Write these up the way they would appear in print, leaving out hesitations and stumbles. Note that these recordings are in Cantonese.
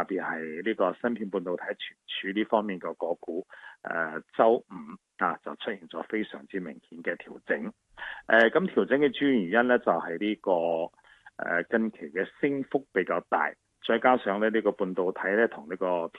別係呢個芯片半導體存儲呢方面嘅個股，週五就出現咗非常之明顯嘅調整。咁調整嘅主要原因咧就係呢個近期嘅升幅比較大，再加上咧呢個半導體咧同呢個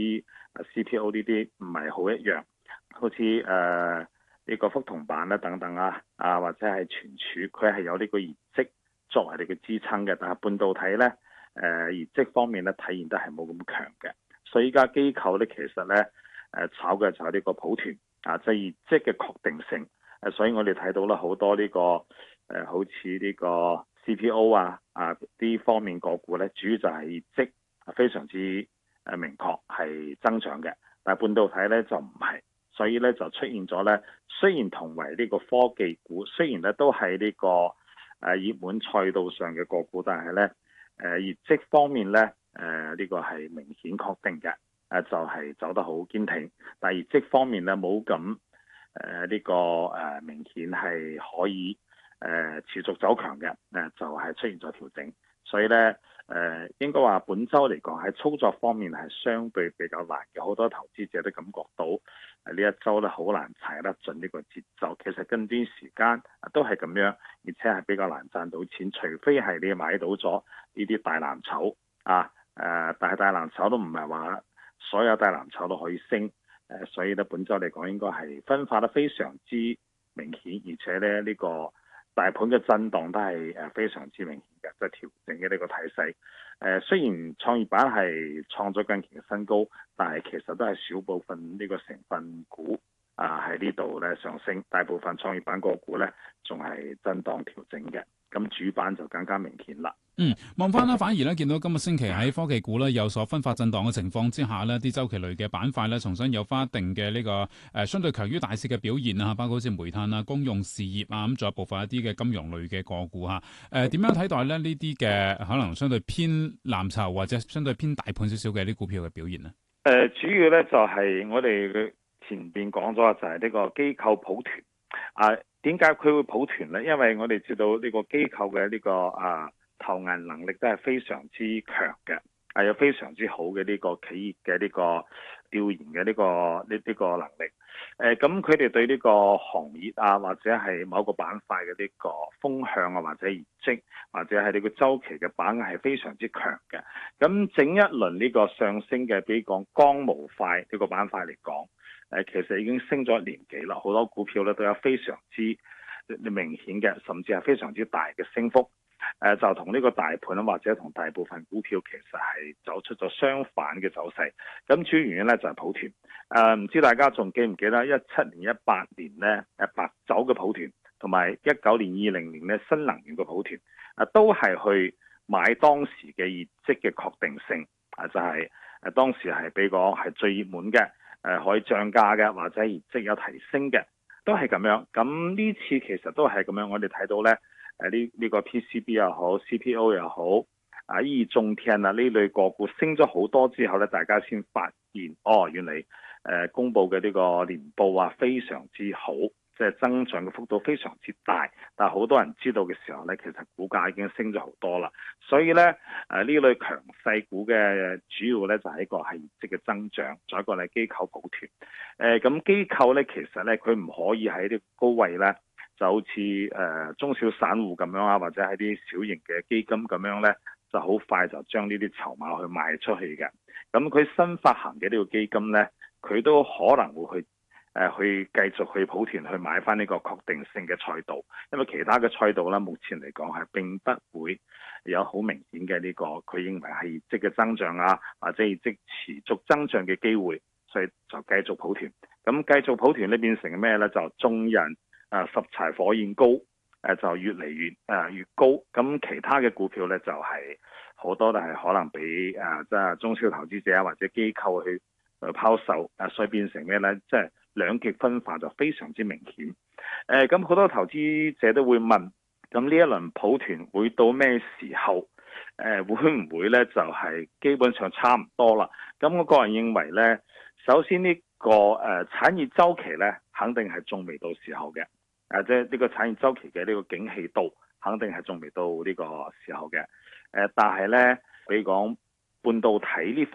PCB、CPO 呢啲唔係好一樣，好似呢個覆銅板啦等等或者係存儲，佢係有呢個業績作為你嘅支撐嘅，但係半導體咧業績方面咧體現得係冇咁強嘅，所以依家機構咧其實咧炒嘅就係呢個抱團即係業績嘅確定性。所以我哋睇到啦好多呢個好似呢個 CPO 啲方面個股咧，主要就係業績非常之明確係增長嘅，但係半導體咧就唔係，所以咧就出現咗咧，雖然同為呢個科技股，雖然咧都係呢個熱門賽道上嘅個股，但係咧業績方面咧呢個係明顯確定嘅，就係走得好堅挺，但係業績方面咧冇咁呢個明顯係可以持續走強嘅，就係出現咗調整，所以咧應該話本週嚟講喺操作方面係相對比較難嘅，好多投資者都感覺到呢一週咧好難踩得準呢個節奏。其實近段時間都係咁樣，而且係比較難賺到錢，除非係你買到咗呢啲大藍籌但係大藍籌都唔係話所有大藍籌都可以升。所以咧，本週嚟講應該係分化得非常之明顯，而且咧呢個大盤嘅震盪都係非常之明顯嘅，即係調整嘅呢個態勢。雖然創業板係創咗近期嘅新高，但係其實都係少部分呢個成分股喺呢度咧上升，大部分創業板個股咧仲係震盪調整嘅，咁主板就更加明顯啦。 望翻啦，反而咧見到今個星期喺科技股咧有所分化震盪嘅情況之下呢，啲周期類嘅板塊咧重新有翻一定嘅呢個相對強於大市嘅表現啊，包括好似煤炭啊、公用事業啊，咁仲有部分一啲嘅金融類嘅個股點樣睇待咧呢啲嘅可能相對偏藍籌或者相對偏大盤少少嘅啲股票嘅表現呢？ 主要咧就係我哋前邊講咗就係呢個機構抱團點解佢會抱團呢？因為我哋知道呢個機構嘅呢個投銀能力都係非常之強嘅，有非常之好嘅呢個企業嘅呢個調研嘅呢個能力。咁佢哋對呢個行業或者係某個板塊嘅呢個風向或者業績或者係呢個週期嘅把握係非常之強嘅。咁整一輪呢個上升嘅，比如講光模塊呢個板塊嚟講，其實已經升咗1年幾啦，好多股票咧都有非常之明顯嘅，甚至係非常之大嘅升幅。就同呢個大盤或者同大部分股票其實係走出咗相反嘅走勢。咁主要原因咧就係抱團。唔知大家仲記唔記得17年、18年咧白酒嘅抱團，同埋19年、20年咧新能源嘅抱團，都係去買當時嘅業績嘅確定性。就係當時係比較係最熱門嘅，可以漲價嘅，或者業績有提升嘅，都係咁樣。咁呢次其實都係咁樣，我哋睇到咧。呢個 PCB 又好 CPO 又好易中天呢類個股升咗好多之後咧，大家先發現原嚟公佈嘅呢個年報非常之好，即係增長嘅幅度非常之大。但係好多人知道嘅時候咧，其實股價已經升咗好多啦。所以咧呢類強勢股嘅主要咧就係一個係業績嘅增長，再一個係機構抱團。咁機構咧其實咧佢唔可以喺啲高位咧。就好似中小散戶咁樣或者係啲小型嘅基金咁樣咧，就好快就將呢啲籌碼去賣出去嘅。咁佢新發行嘅呢個基金咧，佢都可能會去繼續去抱團去買翻呢個確定性嘅賽道，因為其他嘅賽道咧，目前嚟講係並不會有好明顯嘅呢個佢認為係業績嘅增長或者業績持續增長嘅機會，所以就繼續抱團。咁繼續抱團咧變成咩咧？就眾人十柴火焰高，就越嚟越高。咁其他嘅股票咧就係好多都係可能俾即係中小投資者或者機構去拋售，所以變成咩咧？即係兩極分化就非常之明顯。咁好多投資者都會問，咁呢一輪抱團會到咩時候？會唔會咧就係基本上差唔多啦？咁我個人認為咧，首先呢個產業周期咧，肯定係仲未到時候嘅。即係呢個產業周期嘅呢個景氣度，肯定係仲未到呢個時候嘅。但係咧，比如講半導體呢方